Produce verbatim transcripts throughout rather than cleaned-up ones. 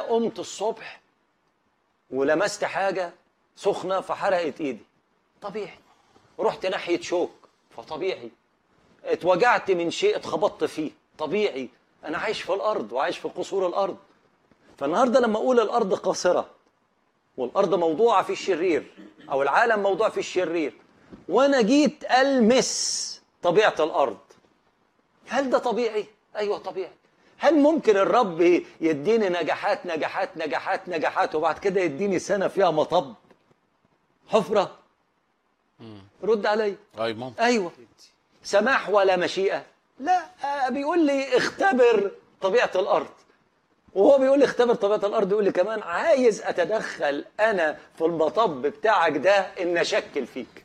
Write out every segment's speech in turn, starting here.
قمت الصبح ولمست حاجة سخنة فحرقت ايدي، طبيعي. رحت ناحية شوك فطبيعي. اتوجعت من شيء اتخبطت فيه، طبيعي. انا عايش في الارض وعايش في قصور الارض. فالنهارده لما اقول الارض قاصرة والارض موضوعة في الشرير او العالم موضوع في الشرير، وانا جيت المس طبيعة الارض، هل ده طبيعي؟ ايوه طبيعي. هل ممكن الرب يديني نجاحات نجاحات نجاحات نجاحات وبعد كده يديني سنة فيها مطب حفرة؟ رد علي. اي ممكن. ايوه. سماح ولا مشيئة؟ لا. آه بيقول لي اختبر طبيعة الارض، وهو بيقول لي اختبر طبيعة الارض يقول لي كمان عايز اتدخل انا في المطب بتاعك ده ان اشكل فيك.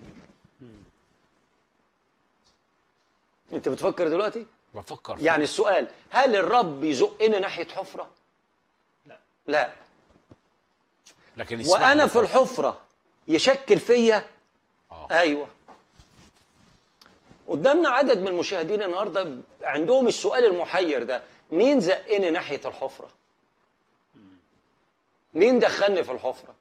انت بتفكر دلوقتي؟ بفكر يعني السؤال، هل الرب يزقني ناحية حفرة؟ لا. لا. لكن وانا في الحفرة يشكل فيا؟ آه. ايوه. قدامنا عدد من المشاهدين النهارده عندهم السؤال المحير ده، مين زقني ناحية الحفرة؟ مين دخلني في الحفرة؟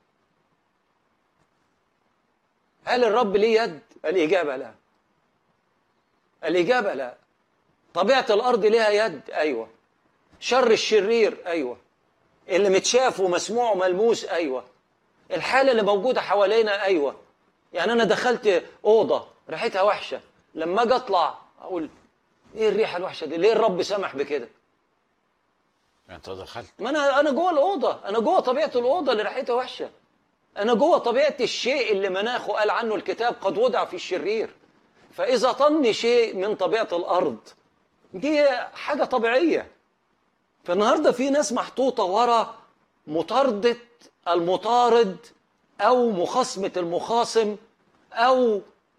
هل الرب ليه يد؟ الإجابة لا. الإجابة لا. طبيعة الأرض ليها يد؟ أيوة. شر الشرير؟ أيوة. اللي متشاف ومسموع وملموس؟ أيوة. الحالة اللي موجودة حوالينا؟ أيوة. يعني أنا دخلت أوضة ريحتها وحشة، لما أجي أطلع أقول إيه الريحة الوحشة دي؟ ليه الرب سمح بكده؟ انت دخلت. ما أنا أنا جوه الأوضة، أنا جوه طبيعة الأوضة اللي ريحتها وحشة، أنا جوه طبيعة الشيء اللي مناخه قال عنه الكتاب قد وضع في الشرير. فإذا طني شيء من طبيعة الأرض دي حاجة طبيعية. فالنهاردة في ناس محطوطة ورا مطاردة المطارد أو مخاصمة المخاصم أو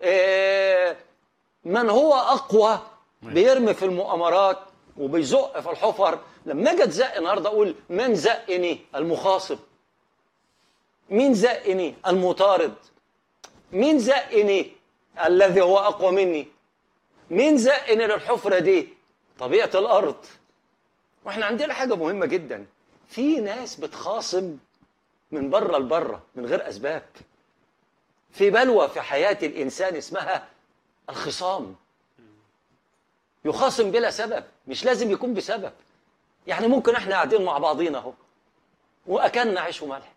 من هو أقوى بيرمي في المؤامرات وبيزق في الحفر. لما أجي أتزق النهاردة أقول من زقني؟ المخاصم. مين زقني؟ المطارد. مين زقني؟ الذي هو أقوى مني. مين زقني للحفرة دي؟ طبيعة الأرض. واحنا عندنا حاجة مهمة جدا، في ناس بتخاصم من بره لبره من غير أسباب. في بلوى في حياة الإنسان اسمها الخصام، يخاصم بلا سبب، مش لازم يكون بسبب. يعني ممكن احنا قاعدين مع بعضينا اهو وأكلنا عيش وملح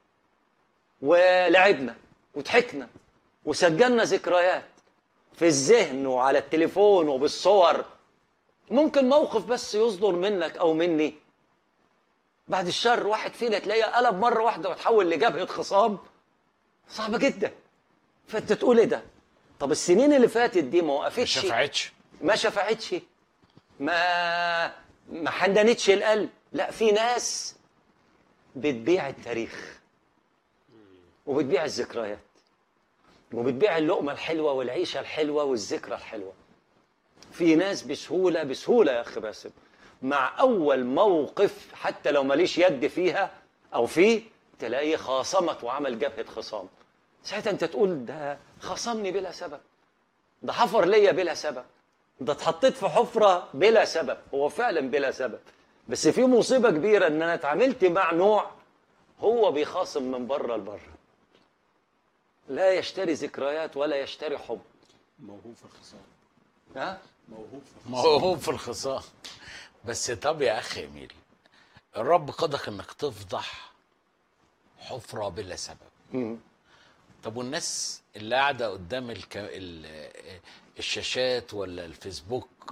ولعبنا وضحكنا وسجلنا ذكريات في الذهن وعلى التليفون وبالصور، ممكن موقف بس يصدر منك أو مني بعد الشر واحد فينا تلاقيه قلب مرة واحدة وتحول لجبهة خصام صعبة جدا. فأنت تقول إيه ده؟ طب السنين اللي فاتت دي ما وقفتش، ما شفعتش ما شفعتش ما ما حننتش القلب. لا، في ناس بتبيع التاريخ وبتبيع الذكريات وبتبيع اللقمة الحلوة والعيشة الحلوة والذكرى الحلوة. في ناس بسهولة بسهولة يا أخي باسم مع أول موقف حتى لو ماليش يد فيها أو فيه تلاقيه خاصمت وعمل جبهة خصام. ساعتها أنت تقول ده خاصمني بلا سبب، ده حفر ليا بلا سبب، ده اتحطيت في حفرة بلا سبب. هو فعلا بلا سبب، بس في مصيبة كبيرة إن أنا اتعاملت مع نوع هو بيخاصم من بره لبره، لا يشتري ذكريات ولا يشتري حب. موهوب في الخصام. ها؟ موهوب في الخصام. موهوب في الخصام. بس طب يا اخي اميل، الرب قدك انك تفضح حفرة بلا سبب. مم. طب والناس اللي قاعدة قدام الك... ال... الشاشات ولا الفيسبوك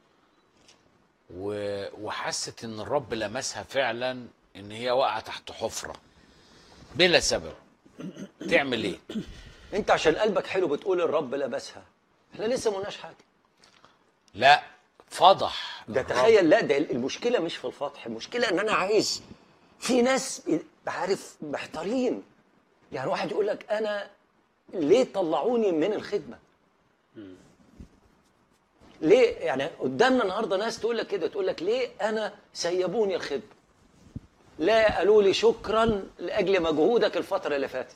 و... وحست ان الرب لمسها فعلا ان هي واقعة تحت حفرة بلا سبب، تعمل ايه؟ انت عشان قلبك حلو بتقول الرب لبسها، احنا لسه ما قلناش حاجه. لا، فضح ده الرب. تخيل، لا ده المشكله مش في الفضح، المشكله ان انا عايز، في ناس عارف محتارين. يعني واحد يقول لك انا ليه طلعوني من الخدمه؟ ليه؟ يعني قدامنا النهارده ناس تقول لك كده، تقول لك ليه انا سيبوني الخدمه؟ لا قالوا لي شكرا لاجل مجهودك الفتره اللي فاتت.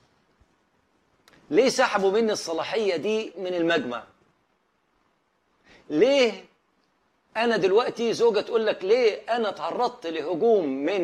ليه سحبوا مني الصلاحيه دي من المجمع؟ ليه انا دلوقتي زوجة تقول لك ليه انا تعرضت لهجوم من